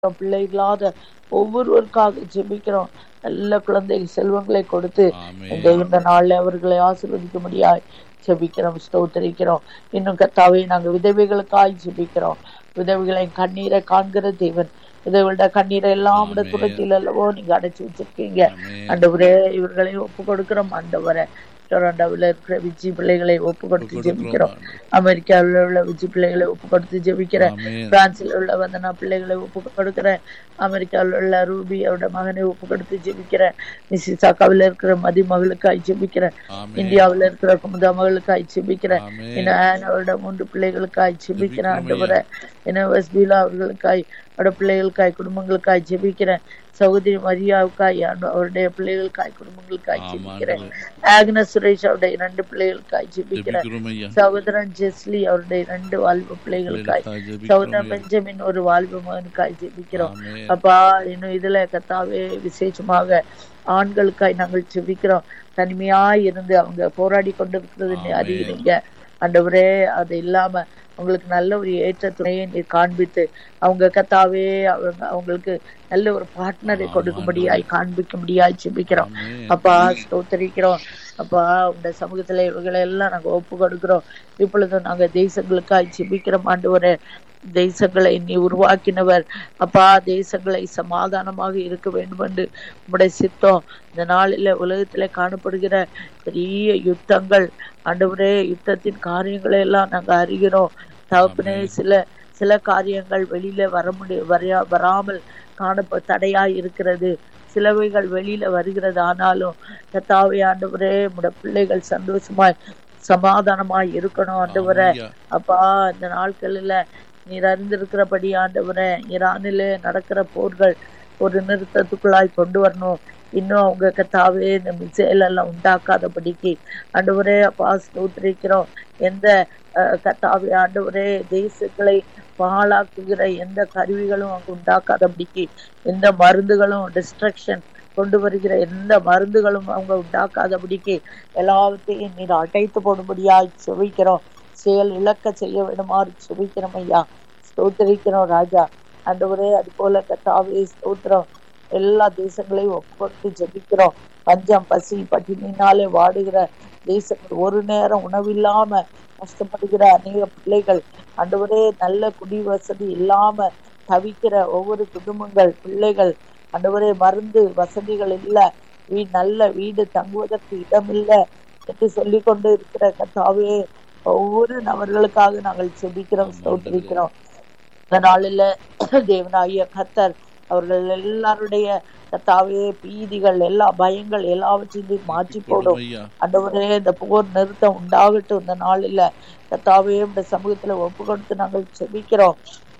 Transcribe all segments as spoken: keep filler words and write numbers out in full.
பிள்ளை இல்லாத ஒவ்வொருவருக்காக ஜெபிக்கிறோம். நல்ல குழந்தைகள் செல்வங்களை கொடுத்து இந்த ஆமென். இந்த நாள்ல அவர்களை ஆசீர்வதிக்க முடியாய் ஜெபிக்கிறோம், ஸ்தோத்திரிக்கிறோம். இன்னும் கர்த்தாவே, நாங்க விதவைகளுக்காய் ஜெபிக்கிறோம். விதவைகளை கண்ணீரை காண்கிற தேவன், விதவைகளோட கண்ணீரை எல்லாம் விட ஆமென். துரத்தில் அல்லவோ நீங்க அடைச்சு வச்சிருக்கீங்க. ஆமென். ஆண்டவரே, இவர்களை ஒப்பு கொடுக்கிறோம். ஆண்டவரே, டொரண்டோவில் இருக்கிற விஜி பிள்ளைகளை ஒப்பு கொடுத்து கொடுக்கிறோம் ஜெபிக்கிறோம். ஆண்டவரே. அமெரிக்காவில் உள்ள விஜி பிள்ளைகளை ஒப்பு கொடுத்து ஜெபிக்கிறேன். ஆமென். பிரான்சில் உள்ள வந்தனா பிள்ளைகளை ஒப்பு கொடுக்கிறேன். அமெரிக்காவில் உள்ள ரூபி அவருடைய மகனை ஒப்பு கொடுத்து ஜெபிக்கிறேன். மிசிசாக்காவில் இருக்கிற மதி மகளுக்காய் ஜெபிக்கிறேன். ஆமென். இந்தியாவில் இருக்கிற குமுதா மகளுக்காய் ஜெபிக்கிறேன். ஆமென். இன்னும் ஆன் அவருடைய மூன்று பிள்ளைகளுக்காய் ஜெபிக்கிறேன். ஜெபிக்கிறோம் ஆண்டவரே, இன்னும் வஸ்பீலா அவர்களுக்காய், அவருடைய பிள்ளைகளுக்காய், குடும்பங்களுக்காய் ஜெபிக்கிறேன். சகோதரி மரியாவுக்காய், ஆண்டு- அவருடைய பிள்ளைகளுக்காய், குடும்பங்களுக்காய் ஆமா ஜெபிக்கிறேன். ஆண்டவரே. ஆக்னஸ் சுரேஷ் அவருடைய இரண்டு பிள்ளைகளுக்காய் ஜெபிக்கிறேன். ஜெபிக்கிறோம் ஐயா. சகோதரன் ஜெஸ்லி அவருடைய இரண்டு வாழ்வு பிள்ளைகளுக்காய், பிள்ளைகளுக்காக ஜெபிக்கிறோம் சகோதரன் ஐயா. பெஞ்சமின் ஒரு வாழ்வு மகனுக்காய் ஜெபிக்கிறோம். ஆமென். அப்பா, இன்னும் இதுல கர்த்தாவே விசேஷமாக ஆண்களுக்காய் நாங்கள் ஜெபிக்கிறோம். தனிமையாய் இருந்து அவங்க போராடி கொண்டிருக்கிறது நீ ஆமென். அறிகிறீங்க. ஆண்டவரே, அது இல்லாம அவங்களுக்கு நல்ல ஒரு ஏற்ற துணையை நீ காண்பித்து அவங்க கர்த்தாவே அவங்க அவங்களுக்கு நல்ல ஒரு பார்ட்னரை ஆமா கொடுக்கும்படியாய் ஆண்டவரே. காண்பிக்கும்படியாய் ஜெபிக்கிறோம். ஆமென். அப்பா, ஸ்தோத்திரிக்கிறோம். அப்பா, உங்க சமூகத்துல இவங்களை எல்லாம் நாங்க ஒப்பு கொடுக்கிறோம். இப்பொழுது நாங்க தேசங்களுக்காய் ஜெபிக்கிறோம். ஆண்டவரே, தேசங்களை நீ உருவாக்கினவர். அப்பா, தேசங்களை சமாதானமாக இருக்க வேண்டும் என்று உம்முடைய சித்தம். இந்த நாளில உலகத்திலே காணப்படுகிற பெரிய யுத்தங்கள், ஆண்டவரே, யுத்தத்தின் காரியங்களை எல்லாம் நாங்க அறிகிறோம். தகப்பனே, ஆமென். சில சில காரியங்கள் வெளியில வர முடிய வரையா வராமல் காணப்ப தடையாய் இருக்கிறது. சிலவைகள் வெளியில வருகிறது. ஆனாலும் கர்த்தாவே, ஆண்டவரே, உம்முடைய பிள்ளைகள் சந்தோஷமாய் சமாதானமாய் இருக்கணும். ஆண்டவரே, ஆமையா. அப்பா, இந்த நாட்களில நீர் அறிந்திருக்கிறபடி ஆண்டவரே, ஈரானிலே நடக்கிற போர்கள் ஒரு நிறுத்தத்துக்குள்ளாய் கொண்டு வரணும். இன்னும் அவங்க கர்த்தாவே இந்த மிசைல் எல்லாம் உண்டாக்காதபடிக்கு ஆண்டவரே, அப்பா, ஸ்தோத்திரிக்கிறோம். எந்த அஹ், கர்த்தாவே, ஆண்டவரே, தேசங்களை பாழாக்குகிற எந்த கருவிகளும் அங்கு உண்டாக்காதபடிக்கு, எந்த மருந்துகளும் டிஸ்ட்ரக்ஷன் கொண்டு வருகிற எந்த மருந்துகளும் அவங்க உண்டாக்காதபடிக்கு எல்லாவற்றையும் நீர் அடைத்து போடும்படியாய் செபிக்கிறோம். செயல் இழக்க செய்ய வேண்டுமாறு செபிக்கிறோம் ஐயா. ஸ்தோத்திரிக்கிறோம் ராஜா. ஆண்டவரே, அது போல கர்த்தாவே, ஸ்தோத்திரம். எல்லா தேசங்களையும் ஒப்புக்கொடுத்து ஜெபிக்கிறோம். பஞ்சம், பசி, பட்டினினாலே வாடுகிற தேசங்கள், ஒரு நேரம் உணவில்லாம கஷ்டப்படுகிற அநேக பிள்ளைகள், ஆண்டவரே, நல்ல குடி வசதி இல்லாம தவிக்கிற ஒவ்வொரு குடும்பங்கள், பிள்ளைகள், ஆண்டவரே, மருந்து வசதிகள் இல்ல, வீ நல்ல வீடு தங்குவதற்கு இடம் இல்லை என்று சொல்லிக் கொண்டு இருக்கிற கர்த்தாவே, ஒவ்வொரு நபர்களுக்காக நாங்கள் செபிக்கிறோம், ஆமா ஆண்டவரே. ஸ்தோத்திரிக்கிறோம். இந்த நாளில தேவனாகிய கர்த்தர் அவர்கள் எல்லாருடைய கர்த்தாவே பீதிகள், எல்லா பயங்கள் எல்லாவற்றையும் மாற்றி போடும் போடும். ஐயா. ஆண்டவரே, இந்த போர் நிறுத்தம் உண்டாகட்டும். இந்த நாளில கர்த்தாவே, இந்த சமூகத்துல ஒப்பு கொடுத்து நாங்கள் செபிக்கிறோம்.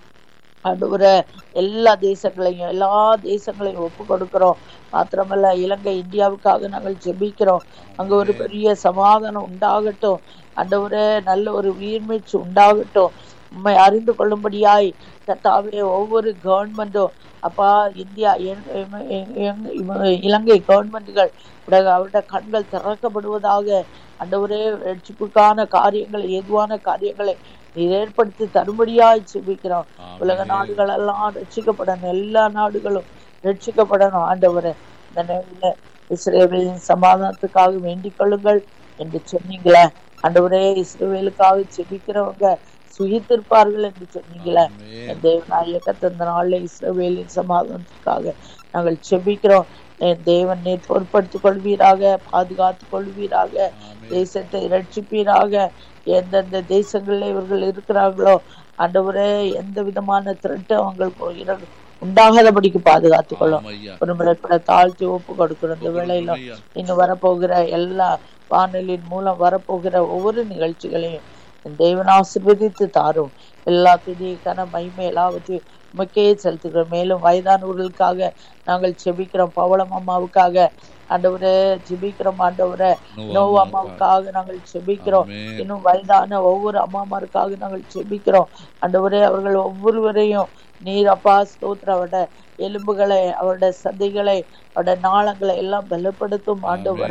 ஆண்டவரே, எல்லா தேசங்களையும் எல்லா தேசங்களையும் ஒப்பு கொடுக்கிறோம். மாத்திரமல்ல, இலங்கை, இந்தியாவுக்காக நாங்கள் ஜெபிக்கிறோம். அங்க ஒரு ஆமென். பெரிய சமாதானம் உண்டாகட்டும். ஆண்டவரே, நல்ல ஒரு உயிர்மீட்சி உண்டாகட்டும். உண்மை அறிந்து கொள்ளும்படியாய் கர்த்தாவே, ஒவ்வொரு கவர்மெண்டும், அப்பா, இந்தியா, எ- எ- எ- எ- இவ- இலங்கை கவர்மெண்ட்டுகள் அவருடைய கண்கள் திறக்கப்படுவதாக. ஆண்டவரே, ரட்சிப்புக்கான காரியங்களை, ஏதுவான காரியங்களை நீர் ஏற்படுத்தி தரும்படியாய் ஜெபிக்கிறோம். உலக ஆமென். நாடுகள் எல்லாம் ரட்சிக்கப்படணும். எல்லா நாடுகளும் ரட்சிக்கப்படணும். ஆண்டவரே, இந்த நேரில் இஸ்ரேலின் சமாதானத்துக்காக வேண்டிக் கொள்ளுங்கள் என்று சொன்னீங்களே. ஆண்டவரே, இஸ்ரேலுக்காக ஜெபிக்கிறவங்க சுகித்திருப்பார்கள் என்று சொன்னீங்களே. ஆமென். தேவனாய கர்த்தர், இந்த நாளில் இஸ்ரவேலின் சமாதானத்துக்காக நாங்கள் ஜெபிக்கிறோம். என் தேவன் நீர் பொறுப்படுத்திக் கொள்வீராக, பாதுகாத்துக் கொள்வீராக, ஆமென். தேசத்தை ரட்சிப்பீராக. எந்தெந்த தேசங்களில் இவர்கள் இருக்கிறார்களோ ஆண்டவரே, எந்த விதமான திரட்டு அவங்களுக்கு இர- உண்டாகாதபடிக்கு பாதுகாத்துக் கொள்ளும். ஆமா ஐயா. ஒரு முறை கூட தாழ்த்தி ஒப்பு கொடுக்கிறோம். இந்த ஒப்பு வேளையில கொடுக்கிறோம் ஐயா. இன்னும் வரப்போகிற எல்லா வானொலியின் மூலம் வரப்போகிற ஒவ்வொரு நிகழ்ச்சிகளையும் என் தேவன் ஆசீர்வதித்து தாரும். எல்லா துதிக்கான மகிமை எல்லாவற்றையும் உமக்கே செலுத்துகிறோம். மேலும் வயதானவர்களுக்காக நாங்கள் செபிக்கிறோம். பவளம் அம்மாவுக்காக ஆண்டவரே ஜெபிக்கிறோம். ஆண்டவரே, நோவா நோவா அம்மாவுக்காக. அம்மாவுக்காக நாங்கள் செபிக்கிறோம். ஆமென். இன்னும் வயதான ஒவ்வொரு அம்மாமாருக்காக நாங்கள் செபிக்கிறோம். ஆண்டவரே, அவர்கள் ஒவ்வொருவரையும் நீர், அப்பா, ஸ்தோத்திரம், அவருடைய எலும்புகளை, அவருடைய சதைகளை, அவருடைய நாளங்களை எல்லாம் பலப்படுத்தும். ஆண்டவரே, ஆமென்.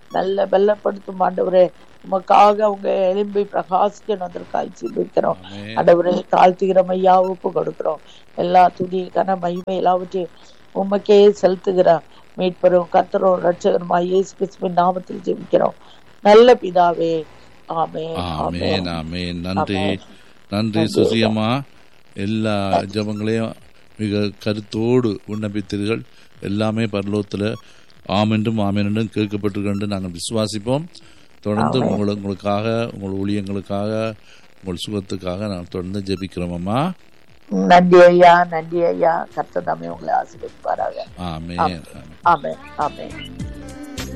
நல்ல பலப்படுத்தும் ஆண்டவரே. உமக்காக அவங்க எலும்பி பிரகாசிக்கணும், அதற்காக ஜெபிக்கிறோம் ஆண்டவரே. தாழ்த்துகிறோம் ஐயா, ஒப்பு கொடுக்கிறோம். எல்லா துதி கன மகிமை எல்லாவற்றையும் உமக்கே செலுத்துகிறோம். மீட்பரும் கர்த்தரும் ரட்சகருமா இயேசு கிறிஸ்துவின் நாமத்தில் ஜெபிக்கிறோம் நல்ல பிதாவே. ஆமென் ஆமென் ஆமென். நன்றி நன்றி சுசியம்மா. எல்லா ஜெபங்களையும் மிக கருத்தோடு விண்ணப்பித்தீர்கள். எல்லாமே பரலோகத்தில் ஆமென்றும் ஆமென்றும் கேட்கப்பட்டிருக்கின்ற நாங்கள் விசுவாசிப்போம். தொடர்ந்து உங்களை உங்களுக்காக உங்கள் ஊழியங்களுக்காக உங்கள் சுகத்துக்காக நாங்கள் தொடர்ந்து ஜெபிக்கிறோம் அம்மா. நன்றி ஐயா, நன்றி ஐயா. கர்த்தர் தாமே உங்களை ஆசீர்வதிப்பாராக. ஆமென் ஆமென் ஆமென்.